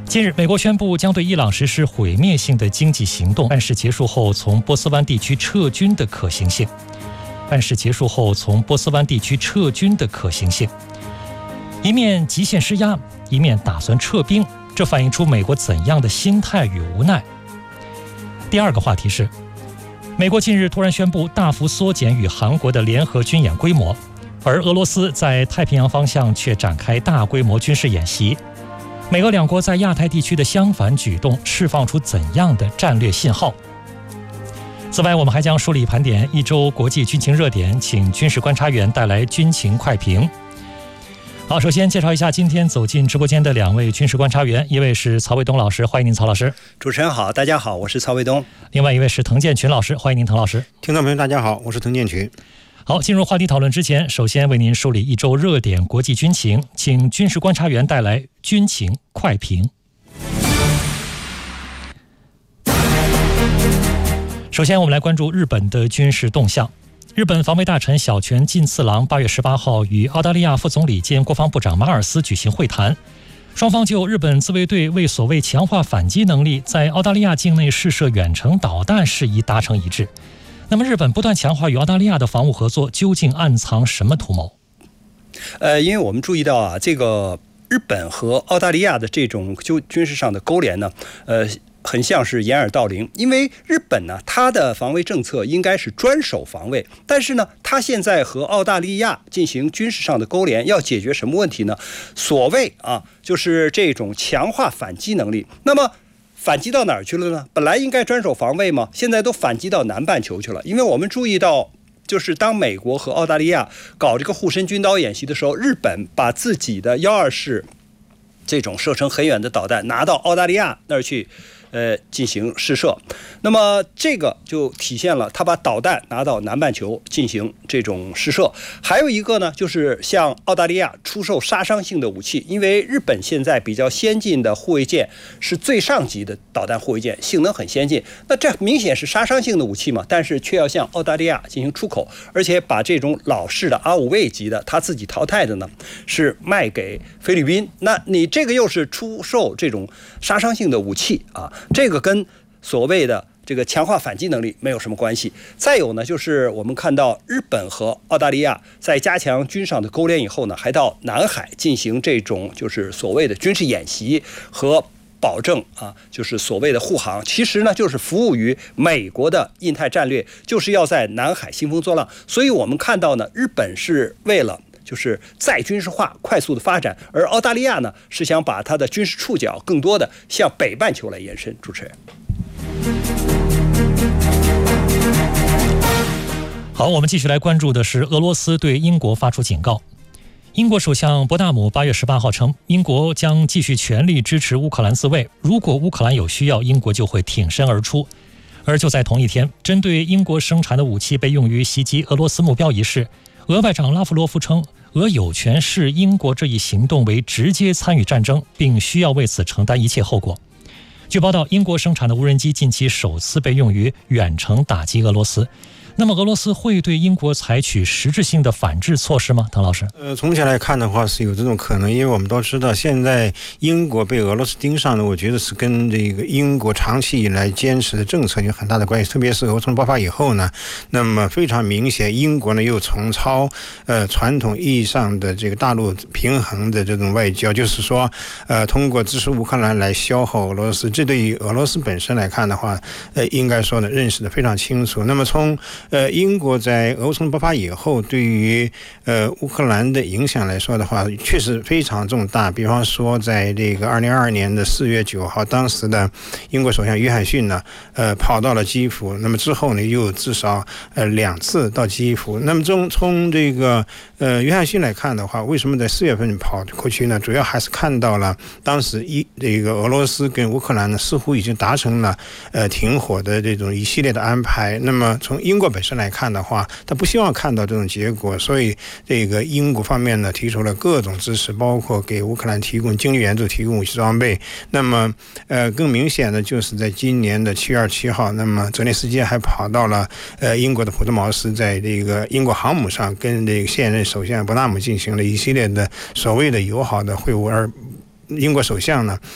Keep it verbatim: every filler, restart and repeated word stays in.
近日，美国宣布将对伊朗实施毁灭性的经济行动，暗示结束后从波斯湾地区撤军的可行性。暗示结束后从波斯湾地区撤军的可行性。一面极限施压，一面打算撤兵，这反映出美国怎样的心态与无奈？第二个话题是，美国近日突然宣布大幅缩减与韩国的联合军演规模，而俄罗斯在太平洋方向却展开大规模军事演习。美俄两国在亚太地区的相反举动释放出怎样的战略信号？此外，我们还将梳理盘点一周国际军情热点，请军事观察员带来军情快评。好，首先介绍一下今天走进直播间的两位军事观察员，一位是曹卫东老师，欢迎您，曹老师。 主持人好，大家好，我是曹卫东。 另外一位是滕建群老师，欢迎您，滕老师。 听众朋友大家好，我是滕建群。 好，进入话题讨论之前，首先为您梳理一周热点国际军情，请军事观察员带来军情快评。首先，我们来关注日本的军事动向。日本防卫大臣小泉进次郎八月十八号与澳大利亚副总理兼国防部长马尔斯举行会谈，双方就日本自卫队为所谓强化反击能力，在澳大利亚境内试射远程导弹事宜达成一致。那么，日本不断强化与澳大利亚的防务合作，究竟暗藏什么图谋？ 呃，因为我们注意到啊，这个日本和澳大利亚的这种就军事上的勾连呢，呃。很像是掩耳盗铃，因为日本呢，它的防卫政策应该是专守防卫，但是呢，它现在和澳大利亚进行军事上的勾连，要解决什么问题呢？所谓啊，就是这种强化反击能力。那么反击到哪儿去了呢？本来应该专守防卫嘛，现在都反击到南半球去了。因为我们注意到，就是当美国和澳大利亚搞这个护身军刀演习的时候，日本把自己的幺二式这种射程很远的导弹拿到澳大利亚那儿去。呃，进行试射，那么这个就体现了他把导弹拿到南半球进行这种试射。还有一个呢，就是向澳大利亚出售杀伤性的武器，因为日本现在比较先进的护卫舰是最上级的导弹护卫舰，性能很先进。那这明显是杀伤性的武器嘛，但是却要向澳大利亚进行出口，而且把这种老式的阿五卫级的他自己淘汰的呢，是卖给菲律宾。那你这个又是出售这种杀伤性的武器啊？这个跟所谓的这个强化反击能力没有什么关系。再有呢，就是我们看到日本和澳大利亚在加强军上的勾连以后呢，还到南海进行这种就是所谓的军事演习和保证啊，就是所谓的护航。其实呢，就是服务于美国的印太战略，就是要在南海兴风作浪。所以我们看到呢，日本是为了就是再军事化快速的发展，而澳大利亚呢是想把它的军事触角更多的向北半球来延伸。主持人， 好，我们继续来关注的是俄罗斯对英国发出警告。英国首相伯纳姆八月十八号称，英国将继续全力支持乌克兰自卫，如果乌克兰有需要，英国就会挺身而出。而就在同一天，针对英国生产的武器被用于袭击俄罗斯目标一事，俄外长拉夫罗夫称，俄有权视英国这一行动为直接参与战争，并需要为此承担一切后果。据报道，英国生产的无人机近期首次被用于远程打击俄罗斯。那么俄罗斯会对英国采取实质性的反制措施吗？滕老师， 呃，从前来看的话是有这种可能，因为我们都知道，现在英国被俄罗斯盯上的，我觉得是跟这个英国长期以来坚持的政策有很大的关系。特别是俄冲爆发以后呢，那么非常明显，英国呢又重操呃传统意义上的这个大陆平衡的这种外交，就是说，呃，通过支持乌克兰来消耗俄罗斯。这对于俄罗斯本身来看的话，呃，应该说呢认识的非常清楚。那么从呃，英国在俄乌冲突爆发以后，对于呃乌克兰的影响来说的话，确实非常重大。比方说，在这个二零二二年的四月九号，当时的英国首相约翰逊呢，呃，跑到了基辅。那么之后呢，又至少呃两次到基辅。那么从从这个呃约翰逊来看的话，为什么在四月份跑过去呢？主要还是看到了当时一这个俄罗斯跟乌克兰呢，似乎已经达成了呃停火的这种一系列的安排。那么从英国本身来看的话，他不希望看到这种结果，所以这个英国方面呢提出了各种支持，包括给乌克兰提供经济援助、提供武器装备。那么，呃，更明显的就是在今年的七月二十七号，那么泽连斯基还跑到了呃英国的普特茅斯，在这个英国航母上跟这个现任首相伯纳姆进行了一系列的所谓的友好的会晤，而英国首相呢